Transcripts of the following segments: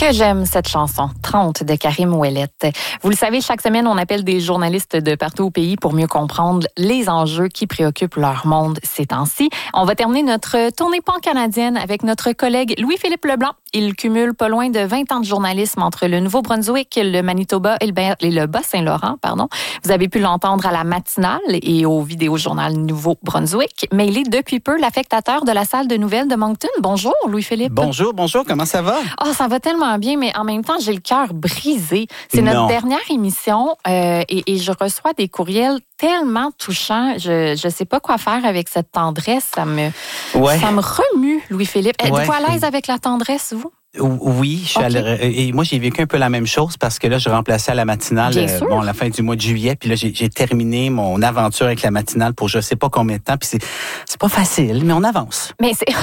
Que j'aime cette chanson, 30 de Karim Ouellette. Vous le savez, chaque semaine, on appelle des journalistes de partout au pays pour mieux comprendre les enjeux qui préoccupent leur monde ces temps-ci. On va terminer notre tournée pan-canadienne avec notre collègue Louis-Philippe Leblanc. Il cumule pas loin de 20 ans de journalisme entre le Nouveau-Brunswick, le Manitoba et le Bas-Saint-Laurent. Vous avez pu l'entendre à la matinale et au vidéojournal Nouveau-Brunswick, mais il est depuis peu l'affectateur de la salle de nouvelles de Moncton. Bonjour, Louis-Philippe. Bonjour, comment ça va? Oh, ça va tellement bien, mais en même temps, j'ai le cœur brisé. C'est notre dernière émission et je reçois des courriels tellement touchants. Je sais pas quoi faire avec cette tendresse. Ça me remue, Louis-Philippe. Êtes-vous à l'aise avec la tendresse, vous? Oui, et moi j'ai vécu un peu la même chose parce que là je remplaçais à la matinale à la fin du mois de juillet, puis là j'ai terminé mon aventure avec la matinale pour je sais pas combien de temps, puis c'est pas facile, mais on avance. Mais c'est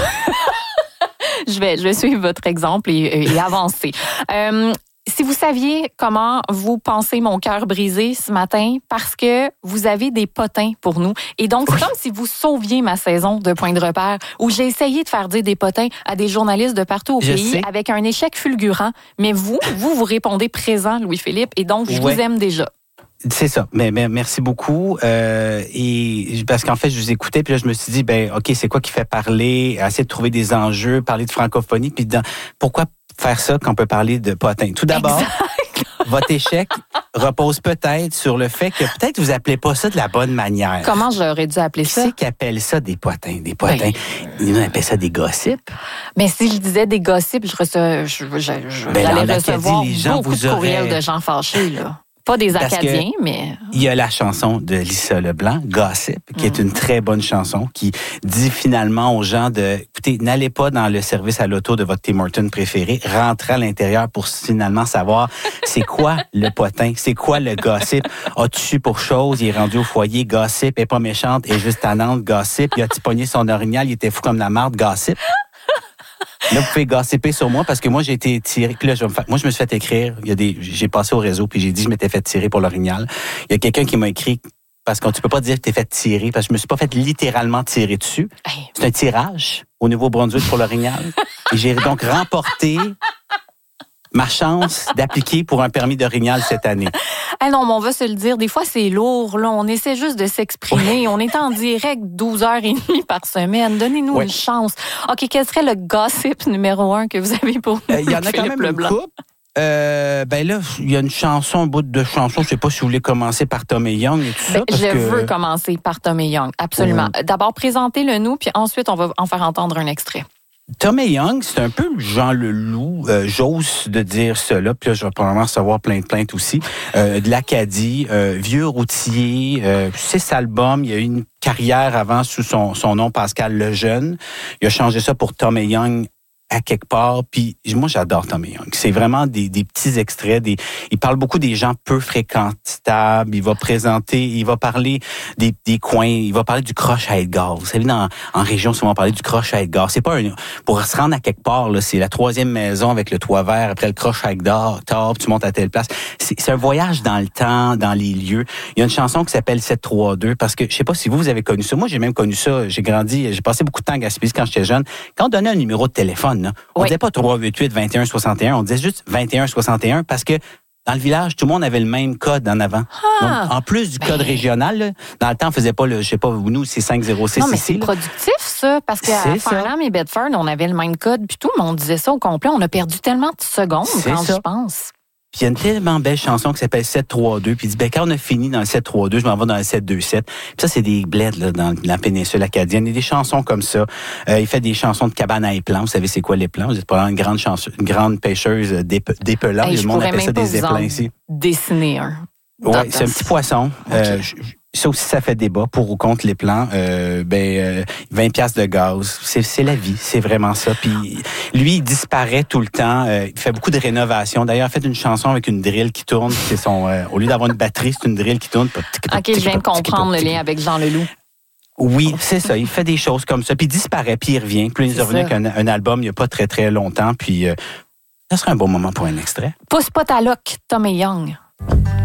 je vais suivre votre exemple et avancer. Si vous saviez comment vous pensez mon cœur brisé ce matin, parce que vous avez des potins pour nous. Et donc, c'est comme si vous sauviez ma saison de Point de repère, où j'ai essayé de faire dire des potins à des journalistes de partout au pays avec un échec fulgurant. Mais vous répondez présent, Louis-Philippe, et donc je vous aime déjà. C'est ça. Mais merci beaucoup. Et parce qu'en fait, je vous écoutais, puis là, je me suis dit, OK, c'est quoi qui fait parler, essayer de trouver des enjeux, parler de francophonie, puis pourquoi faire ça quand on peut parler de potins? Tout d'abord, votre échec repose peut-être sur le fait que peut-être vous appelez pas ça de la bonne manière. Comment j'aurais dû appeler ça? Qui c'est qui appelle ça des potins? Des potins. Ils appellent ça des gossips. Mais si je disais des gossips, j'allais recevoir beaucoup de courriels de gens fâchés, là. Pas des Acadiens, mais... Il y a la chanson de Lisa Leblanc, Gossip, qui est une très bonne chanson, qui dit finalement aux gens écoutez, n'allez pas dans le service à l'auto de votre Tim Hortons préféré, rentrez à l'intérieur pour finalement savoir c'est quoi le potin, c'est quoi le gossip. As-tu su pour chose, il est rendu au foyer, gossip, elle est pas méchante, elle est juste tannante, gossip, il a-tu pogné son orignal, il était fou comme la marde, gossip. Là, vous pouvez gossiper sur moi parce que moi, j'ai été tiré. Puis là, moi, je me suis fait écrire. J'ai passé au réseau puis j'ai dit que je m'étais fait tirer pour l'orignal. Il y a quelqu'un qui m'a écrit parce que tu peux pas dire que tu t'es fait tirer parce que je me suis pas fait littéralement tirer dessus. C'est un tirage au Nouveau-Brunswick pour l'orignal. Et j'ai donc remporté ma chance d'appliquer pour un permis d'orignal cette année. Ah non, mais on va se le dire, des fois c'est lourd, là. On essaie juste de s'exprimer. On est en direct 12h30 par semaine. Donnez-nous une chance. OK, quel serait le gossip numéro 1 que vous avez pour nous? Il y en a quand même une couple. Là, il y a une chanson, un bout de chanson. Je sais pas si vous voulez commencer par Tommy Young et tout ça. Je veux commencer par Tommy Young, absolument. D'abord, présentez-le nous, puis ensuite, on va en faire entendre un extrait. Tommy Young, c'est un peu Jean Leloup, j'ose de dire cela, puis là, je vais probablement recevoir plein de plaintes aussi, de l'Acadie, vieux routier, 6 albums, il y a eu une carrière avant sous son nom, Pascal Lejeune. Il a changé ça pour Tommy Young à quelque part, puis moi j'adore Tommy Young. C'est vraiment des petits extraits, il parle beaucoup des gens peu fréquentables, il va parler des coins, il va parler du croche à Edgar. Vous savez, en région, souvent on parle du croche à Edgar. C'est pas pour se rendre à quelque part, là, c'est la 3e maison avec le toit vert, après le croche à Edgar, tu montes à telle place. C'est un voyage dans le temps, dans les lieux. Il y a une chanson qui s'appelle 732, parce que je sais pas si vous avez connu ça. Moi, j'ai même connu ça. J'ai passé beaucoup de temps à Gaspésie quand j'étais jeune. Quand on donnait un numéro de téléphone, on disait pas 388-2161, on disait juste 2161 parce que dans le village, tout le monde avait le même code en avant. Donc, en plus du code régional, là, dans le temps, on faisait pas je sais pas, nous, c'est 506 non, mais ici. C'est productif, ça, parce qu'à Farnham et Bedford, on avait le même code, puis tout, mais on disait ça au complet. On a perdu tellement de secondes quand je pense. Puis il y a une tellement belle chanson qui s'appelle 732, puis il dit, quand on a fini dans le 732, je m'en vais dans le 727. Puis ça, c'est des bleds là, dans la péninsule acadienne. Il y a des chansons comme ça. Il fait des chansons de cabane à éplans. Vous savez c'est quoi l'épelant? Vous êtes probablement une grande pêcheuse d'épelants. Hey, le monde appelle ça des éplans ici. Dessiner un. Oui, c'est un petit poisson. Okay. Ça aussi, ça fait débat pour ou contre les plans. 20$ de gaz. C'est la vie. C'est vraiment ça. Puis lui, il disparaît tout le temps. Il fait beaucoup de rénovations. D'ailleurs, il a fait une chanson avec une drill qui tourne. C'est au lieu d'avoir une batterie, c'est une drill qui tourne. OK, je viens de comprendre le lien avec Jean Leloup. Oui, c'est ça. Il fait des choses comme ça. Puis il disparaît, puis il revient. Puis il nous est revenu avec un album il n'y a pas très, très longtemps. Puis ça serait un bon moment pour un extrait. Pousse pas ta loque, Tommy Young.